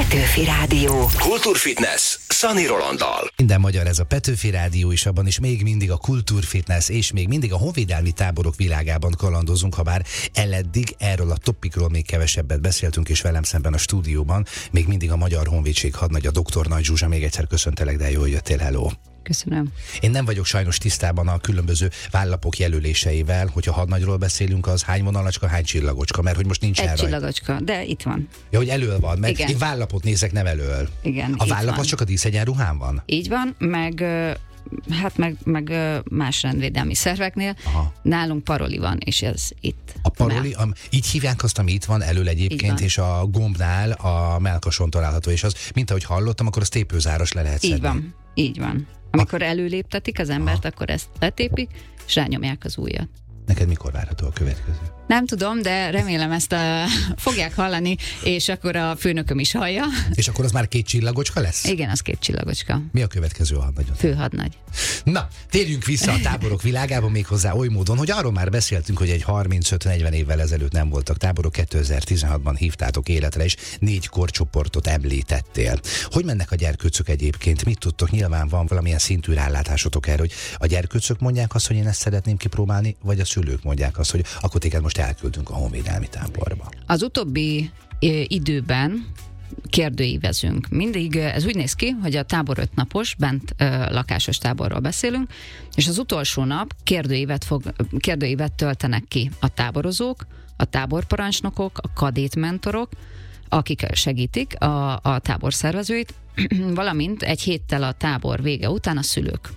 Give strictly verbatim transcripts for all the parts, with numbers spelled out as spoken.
Petőfi Rádió. Kultúrfitness Szani Rolanddal. Minden magyar ez a Petőfi Rádió, és abban is még mindig a kultúrfitness és még mindig a honvédelmi táborok világában kalandozunk, ha bár eleddig erről a topikról még kevesebbet beszéltünk, és velem szemben a stúdióban még mindig a Magyar Honvédség hadnagya, doktor Nagy Zsuzsa. Még egyszer köszöntelek, de jól jöttél, hello! Köszönöm. Én nem vagyok sajnos tisztában a különböző vállapok jelöléseivel, hogyha hadnagyról beszélünk, az hány vonalacska, hány csillagocska, mert hogy most nincs Egy el csillagocska, de itt van. Ja, hogy elől van, mert Igen. én vállapot nézek, nem elől. Igen, A vállap van. az csak a díszegyenruhán van? Így van, meg hát meg, meg más rendvédelmi szerveknél. Aha. Nálunk paroli van, és ez itt. A paroli, am, így hívják azt, ami itt van elől egyébként, és a gombnál a mellkason található, és az, mint ahogy hallottam, akkor az tépőzáros le lehet szedni. Így van, így van. Amikor előléptetik az embert, Aha. akkor ezt letépik, és rányomják az ujjat. Neked mikor várható a következő? Nem tudom, de remélem ezt a, fogják hallani, és akkor a főnököm is hallja. És akkor az már két csillagocska lesz? Igen, az két csillagocska. Mi a következő a hadnagyot? Főhadnagy. Na, térjünk vissza a táborok világába, méghozzá oly módon, hogy arról már beszéltünk, hogy egy harmincöt-negyven évvel ezelőtt nem voltak táborok, kétezer-tizenhatban hívtátok életre, és négy korcsoportot említettél. Hogy mennek a gyerkőcök egyébként? Mit tudtok? Nyilván van valamilyen szintű rálátásotok erre, hogy a gyerkőcök mondják azt, hogy én ezt szeretném kipróbálni, vagy a szülők mondják azt, hogy akkor téged most elküldünk a honvédelmi táborba. Az utóbbi időben kérdőívezünk. Mindig ez úgy néz ki, hogy a tábor öt napos, bent ö, lakásos táborról beszélünk, és az utolsó nap kérdőívet, fog, kérdőívet töltenek ki a táborozók, a táborparancsnokok, a kadétmentorok, akik segítik a, a tábor szervezőit, valamint egy héttel a tábor vége után a szülők.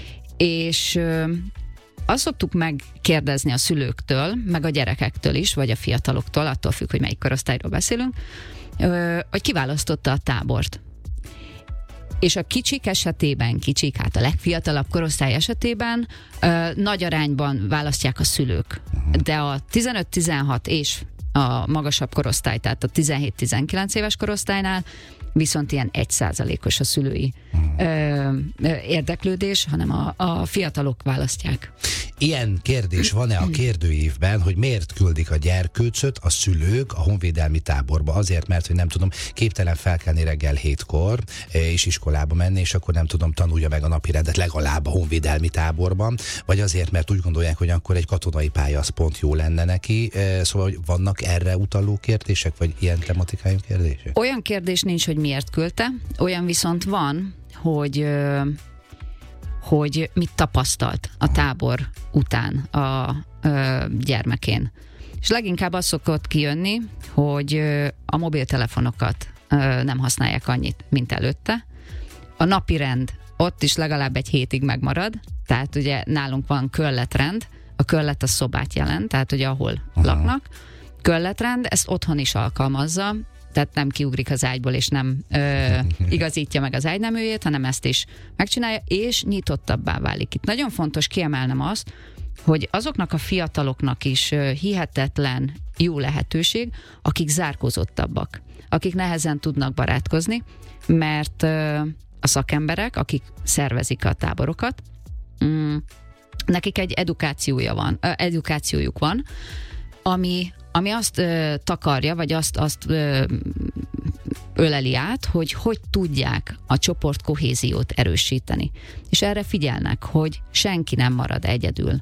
És ö, azt szoktuk megkérdezni a szülőktől, meg a gyerekektől is, vagy a fiataloktól, attól függ, hogy melyik korosztályról beszélünk, hogy kiválasztotta a tábort. És a kicsik esetében, kicsik, hát a legfiatalabb korosztály esetében ö, nagy arányban választják a szülők. De a tizenöt-tizenhat és a magasabb korosztály, tehát a tizenhét-tizenkilenc éves korosztálynál viszont ilyen egy százalékos a szülői ö, ö, érdeklődés, hanem a, a fiatalok választják. Ilyen kérdés van-e a kérdőívben, hogy miért küldik a gyerkőcöt a szülők a honvédelmi táborba? Azért, mert, hogy nem tudom, képtelen felkelni reggel hétkor, és iskolába menni, és akkor nem tudom, tanulja meg a napirendet legalább a honvédelmi táborban, vagy azért, mert úgy gondolják, hogy akkor egy katonai pálya az pont jó lenne neki. Szóval, hogy vannak erre utaló kérdések, vagy ilyen tematikájú kérdések? Olyan kérdés nincs, hogy miért küldte, olyan viszont van, hogy hogy mit tapasztalt a tábor után a ö, gyermekén. És leginkább az szokott kijönni, hogy ö, a mobiltelefonokat ö, nem használják annyit, mint előtte. A napirend ott is legalább egy hétig megmarad, tehát ugye nálunk van kölletrend, a köllet a szobát jelent, tehát ugye ahol Aha. laknak. Kölletrend, ezt otthon is alkalmazza, tehát nem kiugrik az ágyból, és nem ö, igazítja meg az ágyneműjét, hanem ezt is megcsinálja, és nyitottabbá válik. Itt nagyon fontos kiemelnem azt, hogy azoknak a fiataloknak is ö, hihetetlen jó lehetőség, akik zárkózottabbak, akik nehezen tudnak barátkozni, mert ö, a szakemberek, akik szervezik a táborokat, mm, nekik egy edukációja van, ö, edukációjuk van, ami ami azt ö, takarja, vagy azt, azt ö, öleli át, hogy hogy tudják a csoport kohéziót erősíteni. És erre figyelnek, hogy senki nem marad egyedül.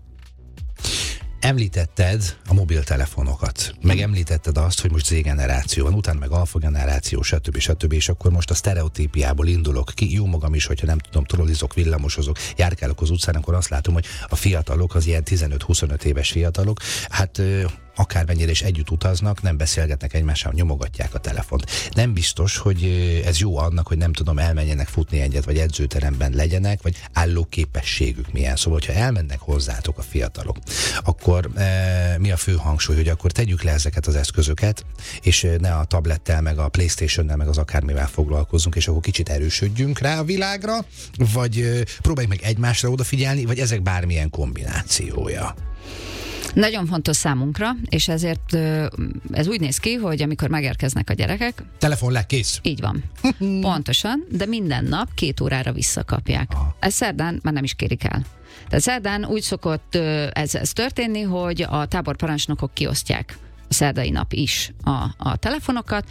Említetted a mobiltelefonokat, meg említetted azt, hogy most Z-generáció van, utána meg alfa generáció, stb. stb. És akkor most a sztereotípiából indulok ki. Jó magam is, hogyha nem tudom, trollizok, villamosozok, járkálok az utcán, akkor azt látom, hogy a fiatalok, az ilyen tizenöt-huszonöt éves fiatalok, hát akármennyire is együtt utaznak, nem beszélgetnek egymással, nyomogatják a telefont. Nem biztos, hogy ez jó annak, hogy nem tudom, elmenjenek futni egyet, vagy edzőteremben legyenek, vagy állóképességük milyen. Szóval, hogyha elmennek hozzátok a fiatalok, akkor e, mi a fő hangsúly, hogy akkor tegyük le ezeket az eszközöket, és ne a tablettel, meg a PlayStationnel, meg az akármivel foglalkozzunk, és akkor kicsit erősödjünk rá a világra, vagy e, próbáljuk meg egymásra odafigyelni, vagy ezek bármilyen kombinációja. Nagyon fontos számunkra, és ezért ez úgy néz ki, hogy amikor megérkeznek a gyerekek... Telefon le, kész. Így van. Pontosan, de minden nap két órára visszakapják. Aha. Ez szerdán már nem is kérik el. Tehát szerdán úgy szokott ez, ez történni, hogy a táborparancsnokok kiosztják a szerdai nap is a, a telefonokat,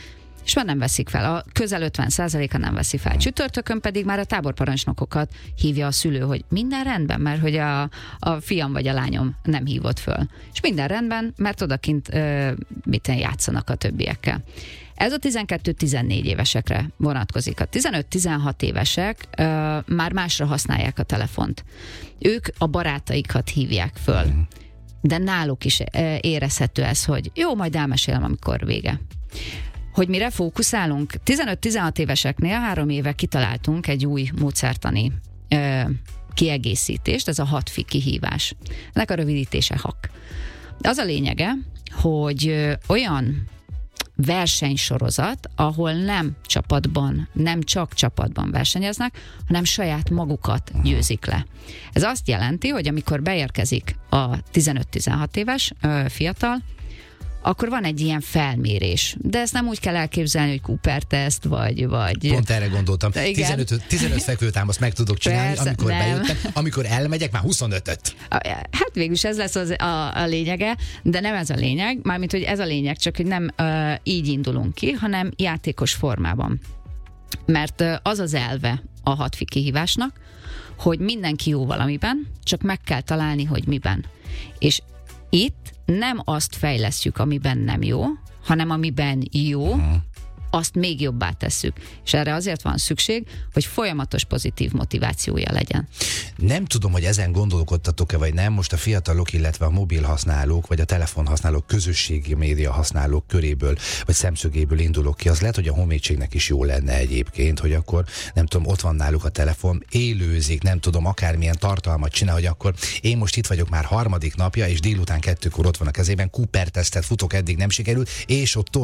és már nem veszik fel. A közel ötven százaléka nem veszi fel. Csütörtökön pedig már a táborparancsnokokat hívja a szülő, hogy minden rendben, mert hogy a, a fiam vagy a lányom nem hívott föl. És minden rendben, mert odakint ö, miten játszanak a többiekkel. Ez a tizenkettő-tizennégy évesekre vonatkozik. A tizenöt-tizenhat évesek ö, már másra használják a telefont. Ők a barátaikat hívják föl. De náluk is ö, érezhető ez, hogy jó, majd elmesélem, amikor vége. Hogy mire fókuszálunk? tizenöt-tizenhat éveseknél három éve kitaláltunk egy új módszertani ö, kiegészítést, ez a hatfi kihívás. Ennek a rövidítése hak. Az a lényege, hogy ö, olyan versenysorozat, ahol nem csapatban, nem csak csapatban versenyeznek, hanem saját magukat győzik le. Ez azt jelenti, hogy amikor beérkezik a tizenöt-tizenhat éves ö, fiatal, akkor van egy ilyen felmérés. De ezt nem úgy kell elképzelni, hogy Cooper-teszt, vagy... vagy... Pont erre gondoltam. tizenöt, tizenöt fekvőtámaszt meg tudok csinálni, persze, amikor nem. bejöttem, amikor elmegyek, már huszonötöt. Hát végülis ez lesz az, a, a lényege, de nem ez a lényeg, mármint, hogy ez a lényeg, csak hogy nem uh, így indulunk ki, hanem játékos formában. Mert uh, az az elve a hatfi kihívásnak, hogy mindenki jó valamiben, csak meg kell találni, hogy miben. És itt nem azt fejlesztjük, amiben nem jó, hanem amiben jó, uh-huh. azt még jobbá tesszük. És erre azért van szükség, hogy folyamatos pozitív motivációja legyen. Nem tudom, hogy ezen gondolkodtatok-e, vagy nem, most a fiatalok, illetve a mobil használók, vagy a telefon használók, közösségi média használók köréből, vagy szemszögéből indulok ki. Az lehet, hogy a honvédségnek is jó lenne egyébként, hogy akkor, nem tudom, ott van náluk a telefon, élőzik, nem tudom, akármilyen tartalmat csinál, hogy akkor én most itt vagyok már harmadik napja, és délután kettőkor ott van a kezében, Cooper-tesztet futok, eddig nem sikerült, és ott